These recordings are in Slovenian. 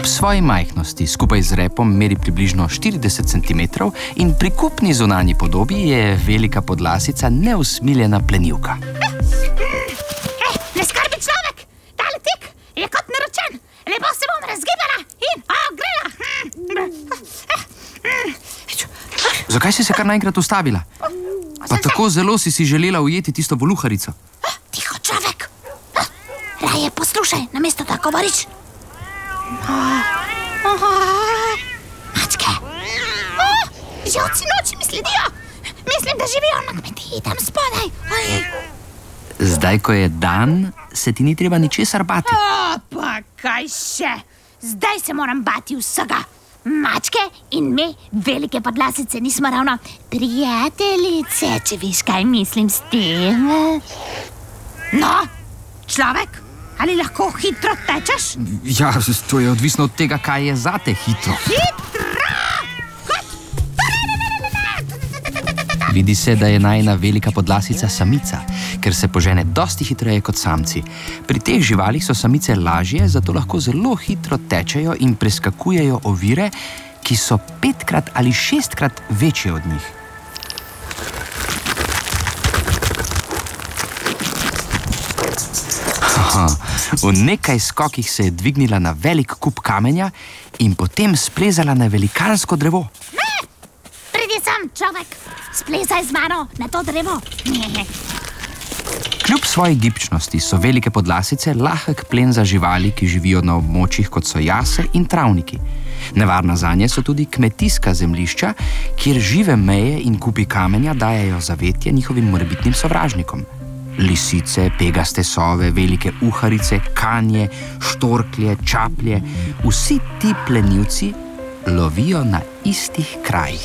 Kljub svoji majhnosti skupaj z repom meri približno 40 cm in pri kupni zunanji podobi je velika podlasica neusmiljena plenilka. Ne skrbi človek, tale tek je kot naročen. Lepo se bom razgibala in ogrela. Zakaj si se kar naenkrat ustavila? Pa tako zelo si želela ujeti tisto voluharico. Tiho, človek. Raje poslušaj, namesto da govoriš. Mačke. Žolci noči mi sledijo. Mislim, da živijo na kmetiji tam spodaj. Zdaj, ko je dan, se ti ni treba ničesar bati. Pa kaj še? Zdaj se moram bati vsega. Mačke in me, velike podlasice, nismo ravno prijateljice, če veš, kaj mislim s tem. No, človek, ali lahko hitro tečeš? Ja, to je odvisno od tega, kaj je zate hitro. Vidi se, da je najina velika podlasica samica, ker se požene dosti hitreje kot samci. Pri teh živalih so samice lažje, zato lahko zelo hitro tečejo in preskakujejo ovire, ki so 5-krat ali 6-krat večje od njih. V nekaj skokih se je dvignila na velik kup kamenja in potem splezala na velikansko drevo. Pridi sem, človek, splezaj z mano na to drevo. Kljub svoji gibčnosti so velike podlasice lahek plen za živali, ki živijo na območjih, kot so jase in travniki. Nevarna zanje so tudi kmetijska zemljišča, kjer žive meje in kupi kamenja dajejo zavetje njihovim morebitnim sovražnikom. Lisice, pegaste sove, velike uharice, kanje, štorklje, čaplje, vsi ti plenilci lovijo na istih krajih.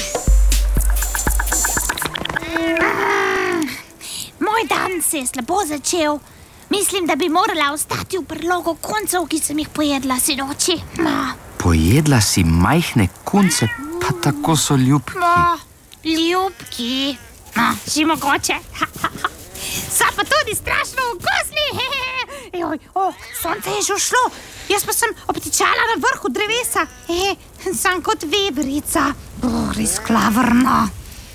Moj dan se je slabo začel. Mislim, da bi morala ostati v brlogu koncev, ki sem jih pojedla sinoči. Pojedla si majhne kunce, pa tako so ljubki. Ljubki? Že mogoče. So pa tudi strašno okusni. Sonce je že ušlo. Jaz pa sem obtičala na vrhu drevesa. Sem kot veverica. Res klavrno.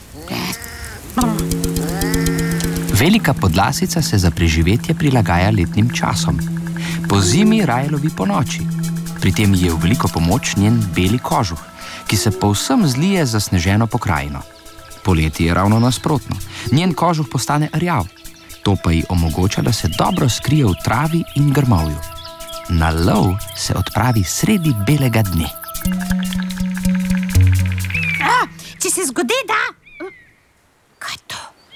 Velika podlasica se za preživetje prilagaja letnim časom. Po zimi raje lovi ponoči. Pri tem ji je v veliko pomoč njen beli kožuh, ki se povsem zlije za sneženo pokrajino. Poleti je ravno nasprotno. Njen kožuh postane rjav. To pa ji omogoča, da se dobro skrije v travi in grmovju. Na lov se odpravi sredi belega dne. Če se zgodi, da... Kaj to?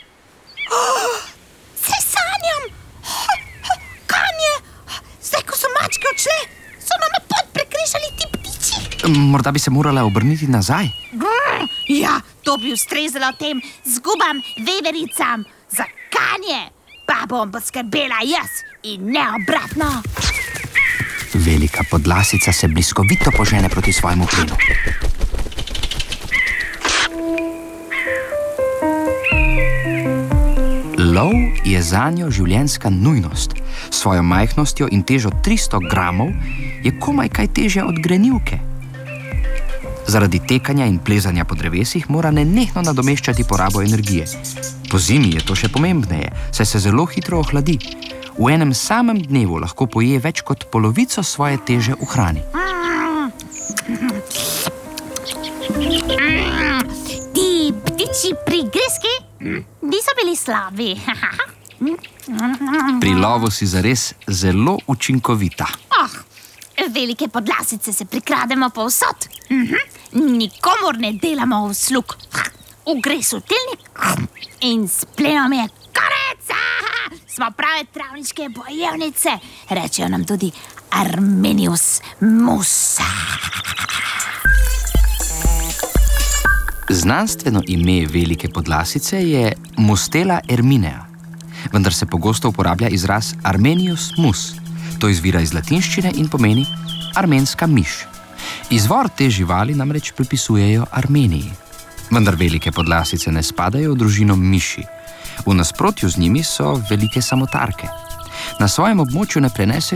Se sanjam! Kanje! Zdaj, ko so mačke odšle, so nama pot prekrižali ti ptiči. Morda bi se morala obrniti nazaj. Ja, to bi ustrezalo tem zgubam vevericam. Za kanje pa bom poskrbela jaz in ne obratno. Velika podlasica se bliskovito požene proti svojemu plenu. Lov je zanjo življenjska nujnost. S svojo majhnostjo in težo 300 gramov je komaj kaj težja od grenivke. Zaradi tekanja in plezanja po drevesih mora nenehno nadomeščati porabo energije. Po zimi je to še pomembneje, saj se zelo hitro ohladi. V enem samem dnevu lahko poje več kot polovico svoje teže v hrani. Ti ptiči prigrizki niso bili slabi. Pri lovu si zares zelo učinkovita. Velike podlasice se prikrademo povsod. Nikomor ne delamo uslug. Gre sotilnik in s plenom je konec. Smo prave travniške bojevnice. Rečejo nam tudi Armenius mus. Znanstveno ime velike podlasice je Mustela erminea, vendar se pogosto uporablja izraz Armenius mus. To izvira iz latinščine in pomeni armenska miš. Izvor te živali namreč pripisujejo Armeniji. Vendar velike podlasice ne spadajo v družino miši. V nasprotju z njimi so velike samotarke. Na svojem območju ne prenesejo